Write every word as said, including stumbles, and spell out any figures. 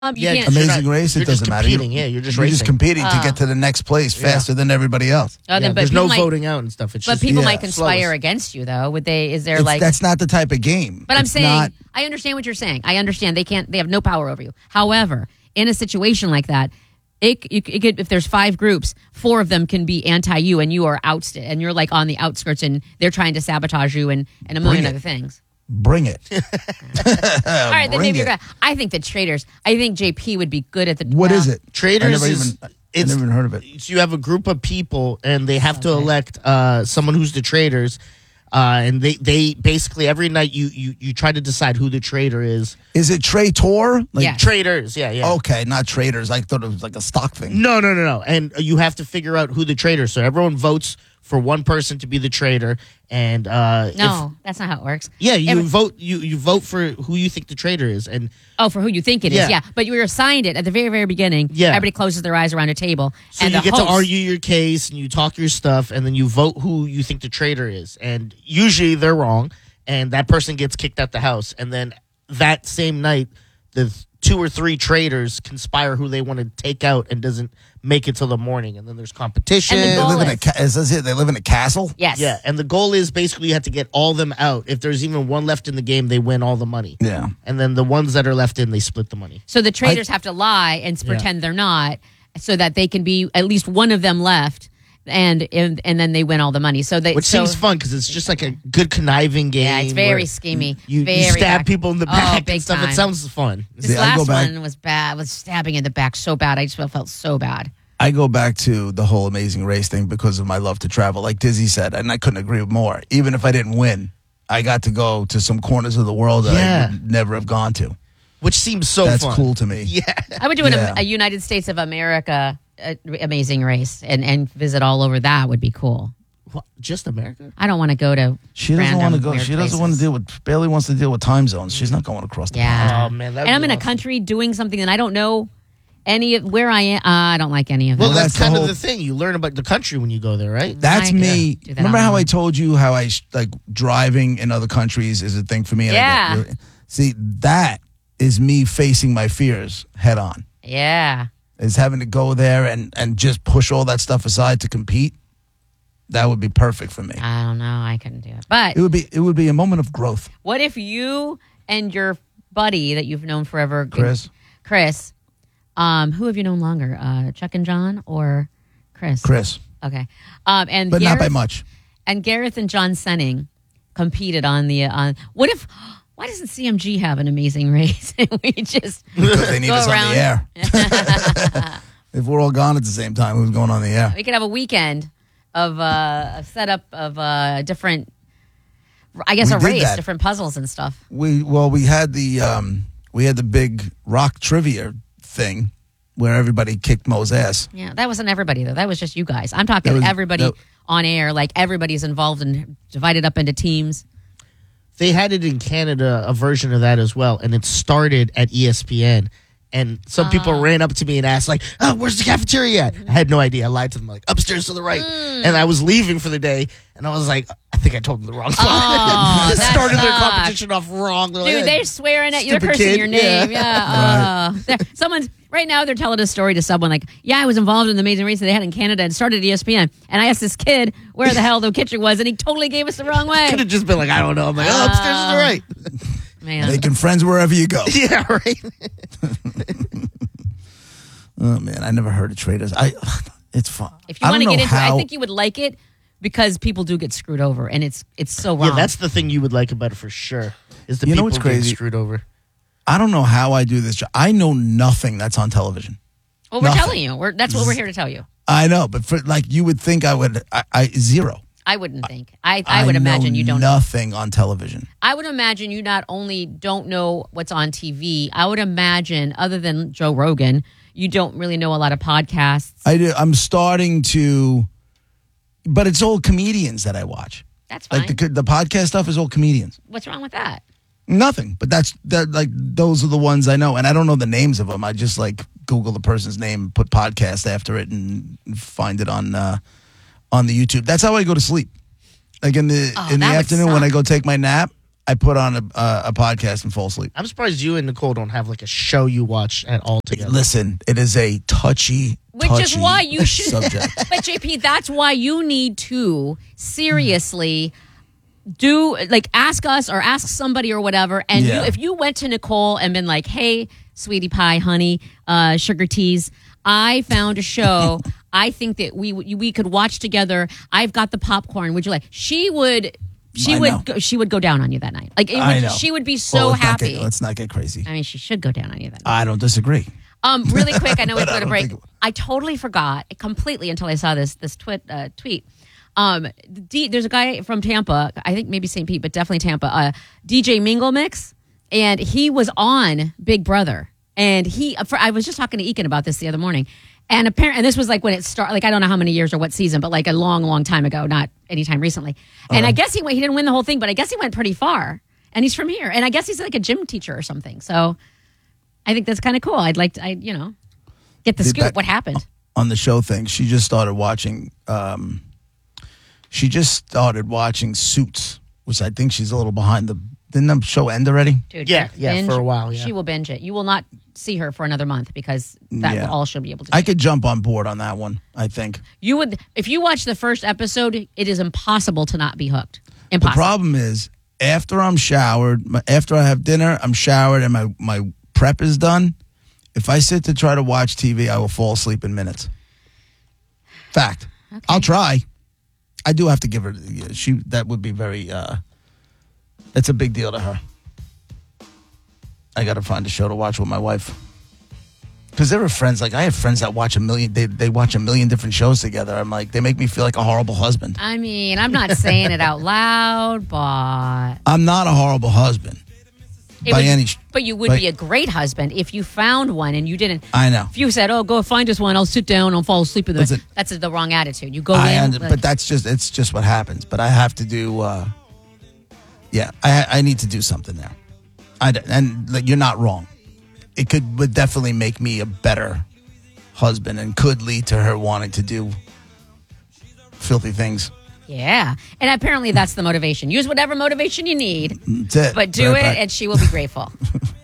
Um, you Yeah, can't. Amazing not- Race, you're it just doesn't matter. You- competing, yeah, you're just You're racing. just competing to Oh. get to the next place Yeah. faster than everybody else. Oh, then, Yeah, but there's no people might- voting out and stuff. It's But just people Yeah. might conspire Slowest. against you, though. Would they? Is there It's- like? that's not the type of game. But I'm It's saying, not- I understand what you're saying. I understand they can't. They have no power over you. However, in a situation like that, it, it, it could, if there's five groups, four of them can be anti you, and you are ousted, and you're like on the outskirts, and they're trying to sabotage you, and, and a million Bring it. other things. Bring it. All right, then Bring maybe you're it. gonna, I think the traders. I think J P would be good at the. What well, is it? Traders I never is- even, I it's- never even heard of it. So you have a group of people, and they have to Okay. elect uh, someone who's the traders. Uh, and they, they basically every night you, you you try to decide who the trader is. Is it Traitor? Like, Yeah. Traders, yeah, yeah. Okay, not traders. I thought it was like a stock thing. No, no, no, no. And you have to figure out who the trader is. So everyone votes for one person to be the trader. And uh, No, that's not how it works. if, yeah, you Every- vote you, you vote for who you think the trader is. And Oh, for who you think it is, Yeah. yeah. But you were assigned it at the very, very beginning. Yeah. Everybody closes their eyes around a table, so and you the get host, to argue your case and you talk your stuff, and then you vote who you think the trader is. And usually they're wrong, and that person gets kicked out the house. And then that same night, the two or three traders conspire who they want to take out and doesn't make it till the morning. And then there's competition. And the They goal live in a is- ca- is this it? They live in a castle. Yes. Yeah, and the goal is basically you have to get all them out. If there's even one left in the game, they win all the money. Yeah. And then the ones that are left in, they split the money. So the traders have to lie and s- Yeah. pretend they're not, so that they can be at least one of them left, and and, and then they win all the money. So they Which so, seems fun because it's just like a good conniving game. Yeah, it's very where schemy. You, very you stab back- people in the Oh, back big and stuff. time. It sounds fun. This See, I go last back- one was bad. Was stabbing in the back so bad. I just felt, felt so bad. I go back to the whole Amazing Race thing because of my love to travel. Like Dizzy said, and I couldn't agree more. Even if I didn't win, I got to go to some corners of the world that Yeah. I would never have gone to. Which seems so That's fun. cool to me. Yeah. I would do an, Yeah. a United States of America uh, Amazing Race and and visit all over. That would be cool. What, just America? I don't want to go to. She doesn't random want to go. weird She doesn't want to places. deal with. Barely wants to deal with time zones. She's not going across the pond. Yeah. Oh, man, that'd and I'm be in a awesome. country doing something that I don't know any of where I am. Uh, I don't like any of Well, them. Well, that's, that's the kind whole- of the thing. You learn about the country when you go there, right? That's I me. do that Remember how online. I told you how I sh- like driving in other countries is a thing for me? And I Yeah. get really- see, that is me facing my fears head on. Yeah. Is having to go there and and just push all that stuff aside to compete. That would be perfect for me. I don't know. I couldn't do it. But It would be it would be a moment of growth. what if you and your buddy that you've known forever, Chris. Chris, um, who have you known longer, uh, Chuck and John or Chris? Chris, Okay. Um, and but not by Gareth- much. And Gareth and John Senning competed on the on. What if? Why doesn't C M G have an Amazing Race? And we just Because they need go us around. on the air. If we're all gone at the same time, who's going on the air? We could have a weekend of uh, a setup of uh, different. I guess We a did race, that. different puzzles and stuff. We well, we had the um, we had the big rock trivia thing where everybody kicked Mo's ass. Yeah, that wasn't everybody though. That was just you guys. I'm talking That was- everybody that- on air. Like everybody's involved and divided up into teams. They had it in Canada, a version of that as well, and it started at E S P N. And some people ran up to me and asked, like, oh, where's the cafeteria at? I had no idea. I lied to them, like, upstairs to the right. And I was leaving for the day, and I was like, I think I told them the wrong spot. Oh, They that started their sucks. competition off wrong. They're Dude, like, they're swearing at you. They're Stupid cursing kid. your name. Yeah. Yeah. Uh, they're- someone's right now. They're telling a story to someone like, "Yeah, I was involved in the Amazing Race that they had in Canada and started at E S P N." And I asked this kid where the hell the kitchen was, and he totally gave us the wrong way. could have just been like, I don't know. I'm like, oh, upstairs to the right. Man, Making friends wherever you go. Yeah, right. Oh man, I never heard of traders. I, it's fun. if you I want to don't get know into it, how, I think you would like it because people do get screwed over, and it's it's so wrong. Yeah, that's the thing you would like about it for sure. Is the You know people what's getting crazy? screwed over. I don't know how I do this job. I know nothing that's on television. well, we're nothing. telling you. We're, that's what we're here to tell you. I know, but for like you would think I would. I, I zero. I wouldn't think. I, I would imagine know you don't know. nothing on television. I would imagine you not only don't know what's on T V, I would imagine, other than Joe Rogan, you don't really know a lot of podcasts. I do, I'm starting to, but it's all comedians that I watch. That's fine. Like the the podcast stuff is all comedians. What's wrong with that? Nothing, but that's that. Like those are the ones I know, and I don't know the names of them. I just like Google the person's name, put podcast after it, and find it on uh, on the YouTube. That's how I go to sleep. Like in the Oh, in the that would afternoon when suck. I go take my nap, I put on a, a, a podcast and fall asleep. I'm surprised you and Nicole don't have like a show you watch at all together. Listen, it is a touchy, Which touchy is why you should. subject. But J P, that's why you need to seriously do like ask us or ask somebody or whatever. And Yeah. you, if you went to Nicole and been like, "Hey, sweetie pie, honey, uh, sugar teas, I found a show. I think that we we could watch together. I've got the popcorn. Would you like?" She would. She I would. know. Go, she would go down on you that night. Like it would, I know. she would be so Well, let's not happy. get- let's not get crazy. I mean, she should go down on you that night. I don't disagree. Um, really quick, I know we have to I go to don't break. think it- I totally forgot completely until I saw this this twit, uh, tweet. Um, D, there's a guy from Tampa, I think maybe Saint Pete, but definitely Tampa. Uh, D J Mingle Mix, and he was on Big Brother, and he. For, I was just talking to Ekin about this the other morning, and apparently, and this was like when it started. Like I don't know how many years or what season, but like a long, long time ago, not anytime recently. And I guess he went. He didn't win the whole thing, but I guess he went pretty far. And he's from here, and I guess he's like a gym teacher or something. So I think that's kind of cool. I'd like to, I you know, get the Did scoop. that- What happened? On the show thing, she just started watching. Um, she just started watching Suits, which I think she's a little behind the. Didn't the show end already? Dude, Yeah, binge- yeah, for a while, yeah. She will binge it. You will not see her for another month because that's Yeah. all she'll be able to do. I could jump on board on that one. I think. you would, if you watch the first episode, it is impossible to not be hooked. The Impossible. problem is after I'm showered, my- after I have dinner, I'm showered and my, my prep is done. If I sit to try to watch T V, I will fall asleep in minutes. Fact. I'll try. I do have to give her. yeah, She that would be very. Uh, that's a big deal to her. I got to find a show to watch with my wife. Because there are friends, like I have friends that watch a million, they, they watch a million different shows together. I'm like, they make me feel like a horrible husband. I mean, I'm not saying it out loud, but I'm not a horrible husband. it By would- any- but you would by- be a great husband if you found one and you didn't. I know. If you said, "Oh, go find us one," I'll sit down, I'll fall asleep in the. Listen. That's the wrong attitude. You go I in, under, like- but that's just, it's just what happens. But I have to do, uh, yeah, I, I need to do something there. I, and like, you're not wrong. It could, would definitely make me a better husband and could lead to her wanting to do filthy things. yeah. And apparently, that's the motivation. Use whatever motivation you need, That's it. but do Right it, back. and she will be grateful.